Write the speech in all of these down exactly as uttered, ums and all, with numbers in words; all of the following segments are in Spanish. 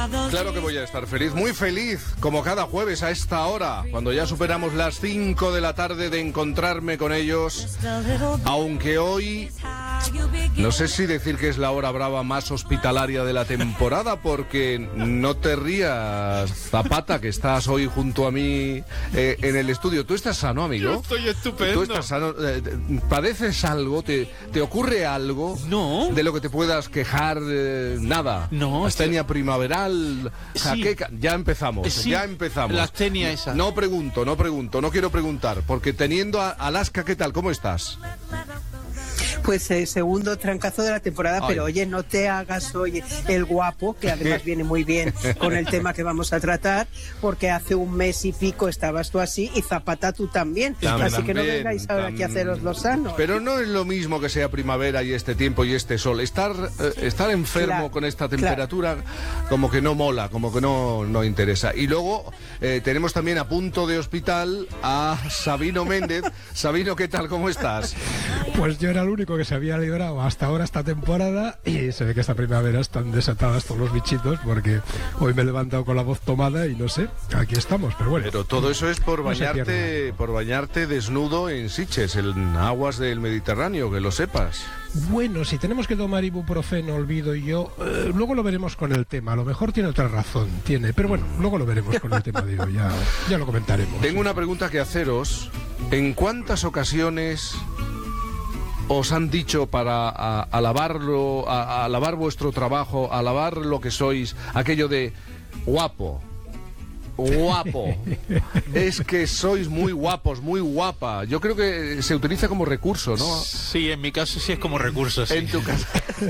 Claro que voy a estar feliz, muy feliz, como cada jueves a esta hora, cuando ya superamos las cinco de la tarde, de encontrarme con ellos, aunque hoy no sé si decir que es la hora brava más hospitalaria de la temporada, porque no te rías, Zapata, que estás hoy junto a mí eh, en el estudio. ¿Tú estás sano, amigo? Yo estoy estupendo. ¿Tú estás sano? Eh, ¿Padeces algo? ¿Te, te ocurre algo? No. ¿De lo que te puedas quejar? Eh, nada. No. Astenia primaveral, jaqueca. Sí. Ya empezamos, sí. ya empezamos. La astenia esa. No pregunto, no pregunto, no quiero preguntar, porque teniendo a Alaska, ¿qué tal? ¿Cómo estás? Pues eh, segundo trancazo de la temporada. Ay. Pero oye, no te hagas hoy el guapo, que además viene muy bien con el tema que vamos a tratar, porque hace un mes y pico estabas tú así y Zapata tú también. también así que no vengáis ahora aquí a haceros los sanos. Pero no es lo mismo que sea primavera y este tiempo y este sol. Estar, eh, estar enfermo claro, con esta temperatura claro. como que no mola, como que no, no interesa. Y luego eh, tenemos también a punto de hospital a Sabino Méndez. Sabino, ¿qué tal? ¿Cómo estás? Pues yo era el único que se había librado hasta ahora esta temporada y se ve que esta primavera están desatadas todos los bichitos, porque hoy me he levantado con la voz tomada y no sé, aquí estamos, pero bueno. Pero todo eso es por no bañarte, por bañarte desnudo en Sitges, en aguas del Mediterráneo, que lo sepas. Bueno, si tenemos que tomar ibuprofeno, olvido yo, eh, luego lo veremos con el tema. A lo mejor tiene otra razón, tiene, pero bueno, luego lo veremos con el tema, digo, ya, ya lo comentaremos. Tengo una pregunta que haceros. ¿En cuántas ocasiones os han dicho para a, alabarlo, a, a alabar vuestro trabajo, a alabar lo que sois, aquello de guapo? Guapo. Es que sois muy guapos, muy guapa. Yo creo que se utiliza como recurso, ¿no? Sí, en mi caso sí es como recurso, sí. En tu caso.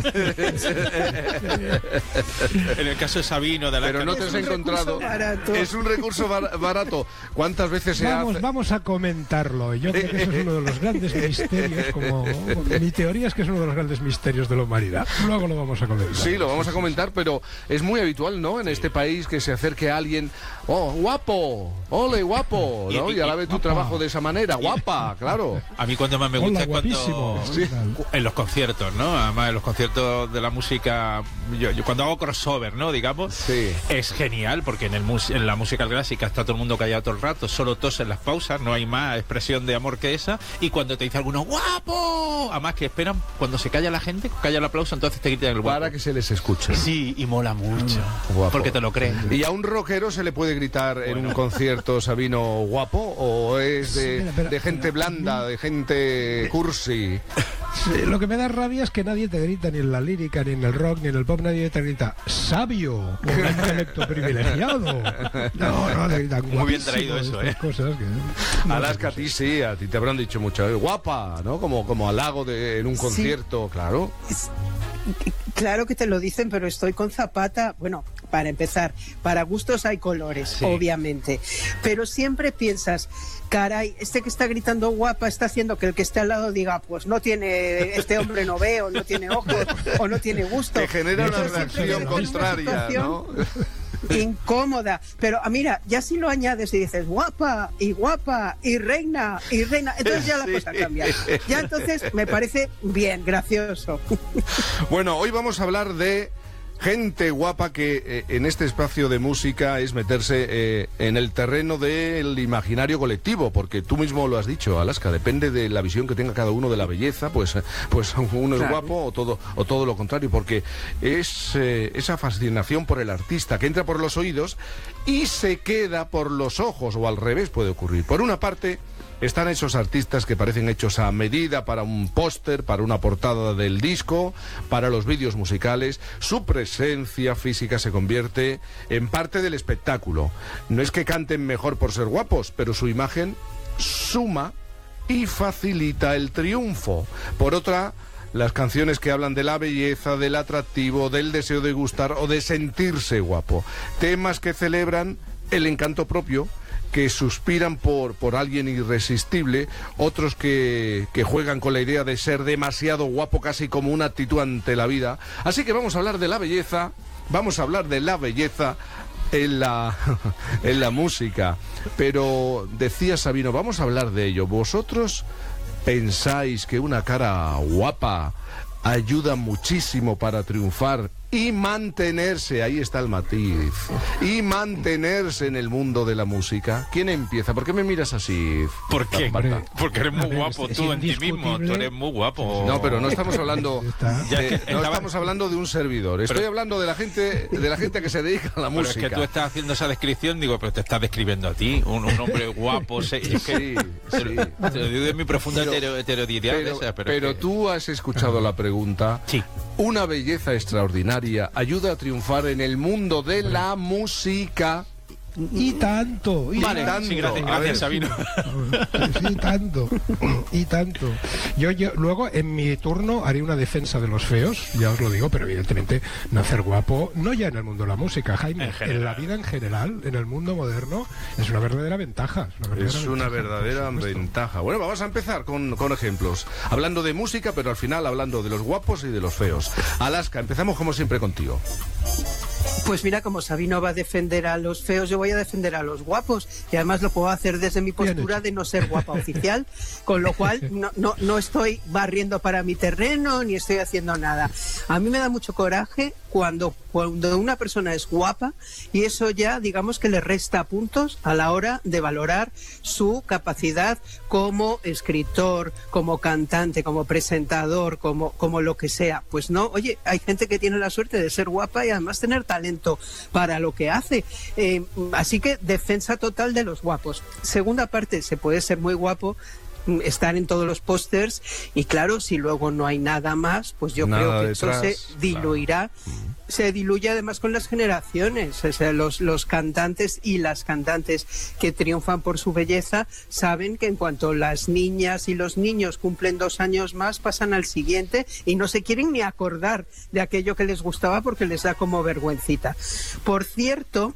En el caso de Sabino, de la Pero no te has encontrado. Es un recurso bar barato. ¿Cuántas veces se vamos, hace? Vamos a comentarlo. Yo creo que eso es uno de los grandes misterios, como mi teoría es que es uno de los grandes misterios de la humanidad. Luego lo vamos a comentar. Sí, lo vamos a comentar, pero es muy habitual, ¿no? En este país que se acerque a alguien. Oh, guapo, ole, guapo, ¿no? Y, y, y alabe tu guapa. Trabajo de esa manera, guapa, claro. A mí cuando más me gusta Hola, es cuando... Sí. En los conciertos, ¿no? Además, en los conciertos de la música, yo, yo cuando hago crossover, ¿no? Digamos, sí. Es genial, porque en, el mus en la música clásica está todo el mundo callado todo el rato, solo tosen las pausas, no hay más expresión de amor que esa, y cuando te dice alguno, ¡guapo! Además que esperan, cuando se calla la gente, calla el aplauso, entonces te gritan el guapo. Para que se les escuche. Sí, y mola mucho, mm, porque te lo crees. ¿Y a un rockero se le puede gritar en bueno. un concierto, Sabino, guapo? ¿O es de, sí, pero, de gente blanda, de gente cursi? Sí, lo que me da rabia es que nadie te grita, ni en la lírica, ni en el rock, ni en el pop, nadie te grita sabio, con un intelecto privilegiado. No, no, te gritan muy bien traído eso, ¿eh? Cosas que, no Alaska, a ti sí, a ti te habrán dicho mucho, ¿eh? Guapa, ¿no? Como, como halago de, en un concierto, sí. Claro. Claro que te lo dicen, pero estoy con Zapata. Bueno, para empezar, para gustos hay colores, sí. Obviamente. Pero siempre piensas, caray, este que está gritando guapa está haciendo que el que esté al lado diga, pues no tiene, este hombre no ve, o no tiene ojos, o no tiene gusto. Te genera una reacción contraria, ¿no? Incómoda, pero mira, ya si lo añades y dices guapa y guapa y reina y reina, entonces ya la sí. cosa cambia. Ya entonces me parece bien, gracioso. Bueno, hoy vamos a hablar de gente guapa que eh, en este espacio de música es meterse eh, en el terreno del imaginario colectivo, porque tú mismo lo has dicho, Alaska, depende de la visión que tenga cada uno de la belleza, pues, pues uno es claro. guapo o todo, o todo lo contrario, porque es eh, esa fascinación por el artista que entra por los oídos y se queda por los ojos, o al revés puede ocurrir. Por una parte están esos artistas que parecen hechos a medida para un póster, para una portada del disco, para los vídeos musicales. Su presencia física se convierte en parte del espectáculo. No es que canten mejor por ser guapos, pero su imagen suma y facilita el triunfo. Por otra, las canciones que hablan de la belleza, del atractivo, del deseo de gustar o de sentirse guapo. Temas que celebran el encanto propio, que suspiran por, por alguien irresistible, otros que, que juegan con la idea de ser demasiado guapo, casi como una actitud ante la vida. Así que vamos a hablar de la belleza, vamos a hablar de la belleza en la, en la música. Pero decía Sabino, vamos a hablar de ello. ¿Vosotros pensáis que una cara guapa ayuda muchísimo para triunfar y mantenerse, ahí está el matiz, y mantenerse en el mundo de la música. ¿Quién empieza? ¿Por qué me miras así? ¿Por qué? Hombre, Porque eres muy ver, guapo es- es tú en ti mismo, tú eres muy guapo. No, pero no estamos hablando Ya de, es que no estaba- estamos hablando de un servidor. Estoy Pero- hablando de la gente, de la gente que se dedica a la Pero música. es que tú estás haciendo esa descripción, digo, pero te estás describiendo a ti, un, un hombre guapo, se, es que, Sí, te, sí. lo- te lo digo de mi profunda Pero- hetero- heteroidentidad, Pero, esa, pero, pero es que- tú has escuchado la pregunta. Sí. Una belleza extraordinaria ayuda a triunfar en el mundo de la música. Y tanto, y Vale, tanto. sí, gracias, A ver. gracias Sabino. Sí, tanto, y tanto. Yo, yo luego en mi turno haré una defensa de los feos, ya os lo digo, pero evidentemente nacer guapo, no ya en el mundo de la música, Jaime, En en, general. la vida en general, en el mundo moderno, es una verdadera ventaja. Es una verdadera, Es una ventaja, verdadera por supuesto. ventaja. Bueno, vamos a empezar con, con ejemplos. Hablando de música, pero al final hablando de los guapos y de los feos. Alaska, empezamos como siempre contigo. Pues mira, como Sabino va a defender a los feos, yo voy a defender a los guapos. Y además lo puedo hacer desde mi Bien postura hecho. de no ser guapa oficial, con lo cual no, no, no estoy barriendo para mi terreno ni estoy haciendo nada. A mí me da mucho coraje cuando, cuando una persona es guapa y eso ya, digamos que le resta puntos a la hora de valorar su capacidad como escritor, como cantante, como presentador, como, como lo que sea. Pues no, oye, hay gente que tiene la suerte de ser guapa y además tener talento para lo que hace. Eh, así que defensa total de los guapos. Segunda parte, se puede ser muy guapo, mm, estar en todos los pósters y claro, si luego no hay nada más, pues yo Nada creo que detrás, eso se diluirá. Se diluye además con las generaciones, o sea, los, los cantantes y las cantantes que triunfan por su belleza saben que en cuanto las niñas y los niños cumplen dos años más pasan al siguiente y no se quieren ni acordar de aquello que les gustaba porque les da como vergüencita. Por cierto,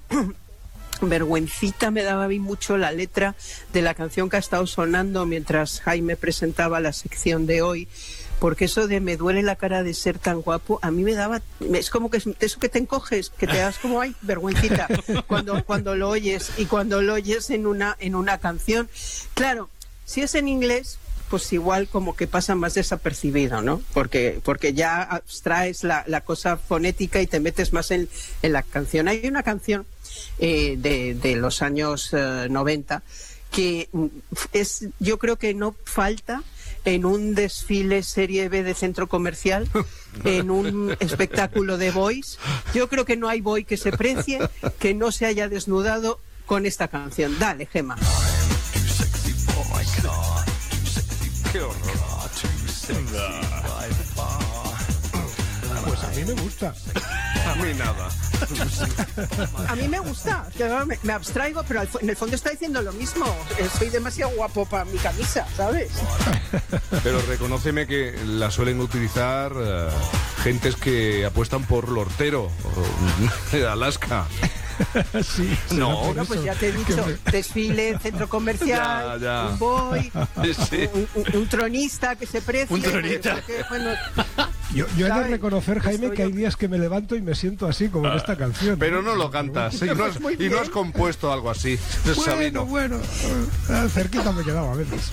vergüencita me daba a mí mucho la letra de la canción que ha estado sonando mientras Jaime presentaba la sección de hoy, porque eso de me duele la cara de ser tan guapo, a mí me daba, es como que es eso que te encoges, que te das como, ay, vergüencita, cuando, cuando lo oyes, y cuando lo oyes en una, en una canción. Claro, si es en inglés, pues igual como que pasa más desapercibido, ¿no? Porque, porque ya abstraes la, la cosa fonética y te metes más en, en la canción. Hay una canción eh, de, de los años eh, noventa que es, yo creo que no falta en un desfile serie B de centro comercial, en un espectáculo de boys. Yo creo que no hay boy que se precie que no se haya desnudado con esta canción. Dale, Gemma. Qué horror. Pues a mí me gusta. A mí nada. A mí me gusta, que me, me abstraigo, pero al fo- en el fondo está diciendo lo mismo. Eh, Soy demasiado guapo para mi camisa, ¿sabes? Pero reconóceme que la suelen utilizar eh, gentes que apuestan por lo hortero, o- Alaska. Sí, No, Bueno, pues ya te he dicho, desfile, centro comercial, Ya, ya. un boy, Sí. un, un- un tronista que se precie. Un tronista. porque, bueno, Yo, yo he de ¿sabes? reconocer, Jaime, Estoy que hay yo- días que me levanto y me siento así, como en esta canción. Pero no lo cantas, y no has, Muy y no has bien. compuesto algo así, Sabino. Bueno, bueno, eh, cerquita me quedaba a veces.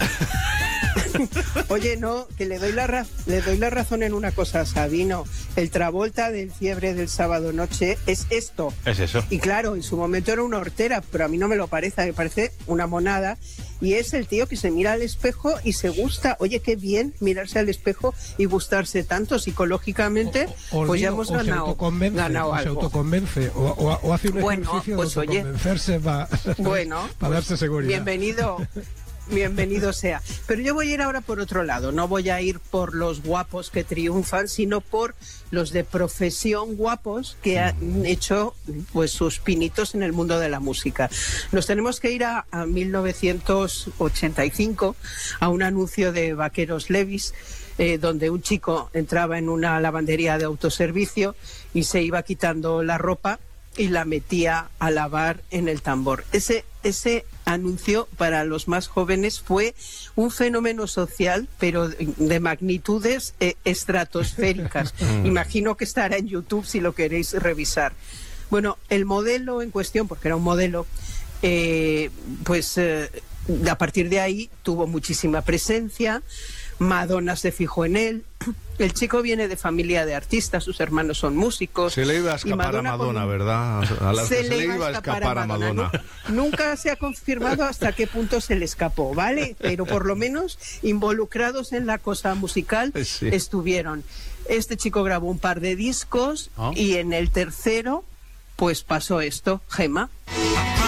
Oye, no, que le doy la ra- le doy la razón en una cosa, Sabino. El Travolta del Fiebre del sábado noche es esto. Es eso. Y claro, en su momento era una hortera, pero a mí no me lo parece, me parece una monada. Y es el tío que se mira al espejo y se gusta. Oye, qué bien mirarse al espejo y gustarse tanto psicológicamente. O- o- pues ya olvido, hemos o se ganado, autoconvence, ganado o se algo. autoconvence, o, o- o hace un Bueno, ejercicio pues, de oye. autoconvencerse para, Bueno, para pues, darse seguridad. Bienvenido. Bienvenido sea. Pero yo voy a ir ahora por otro lado. No voy a ir por los guapos que triunfan, sino por los de profesión guapos que han hecho pues sus pinitos en el mundo de la música. Nos tenemos que ir a, a mil novecientos ochenta y cinco, a un anuncio de Vaqueros Levis, eh, donde un chico entraba en una lavandería de autoservicio y se iba quitando la ropa y la metía a lavar en el tambor. Ese, ese anuncio para los más jóvenes fue un fenómeno social, pero de magnitudes eh, estratosféricas. Imagino que estará en YouTube si lo queréis revisar. Bueno, el modelo en cuestión, porque era un modelo, eh, pues eh, a partir de ahí tuvo muchísima presencia, Madonna se fijó en él. El chico viene de familia de artistas, sus hermanos son músicos. Se le iba a escapar Madonna a Madonna, con... ¿verdad? A las se, se le iba a escapar, escapar a Madonna. A Madonna. No, nunca se ha confirmado hasta qué punto se le escapó, ¿vale? Pero por lo menos involucrados en la cosa musical sí. estuvieron. Este chico grabó un par de discos ¿Oh? y en el tercero, pues pasó esto, Gemma.